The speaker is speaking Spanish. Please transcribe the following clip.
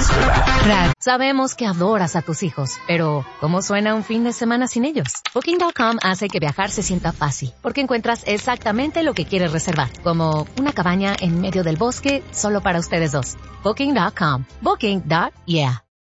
Sabemos que adoras a tus hijos, pero ¿cómo suena un fin de semana sin ellos? Booking.com hace que viajar se sienta fácil, porque encuentras exactamente lo que quieres reservar, como una cabaña en medio del bosque solo para ustedes dos. Booking.com. Booking.yeah.